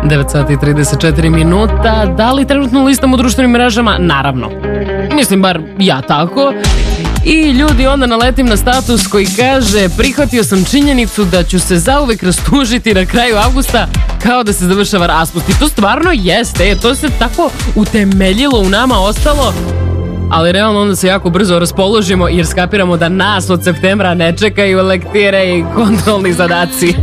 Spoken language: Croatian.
9 sati i 34 minuta. Da li trenutno listam u društvenim mrežama? Naravno. Mislim, bar ja tako. I ljudi, onda naletim na status koji kaže: prihvatio sam činjenicu da ću se zauvek rastužiti na kraju avgusta kao da se završava raspust. I to stvarno jeste, to se tako utemeljilo u nama, ostalo. Ali realno onda se jako brzo raspoložimo jer skapiramo da nas od septembra ne čekaju lektire i kontrolni zadaci.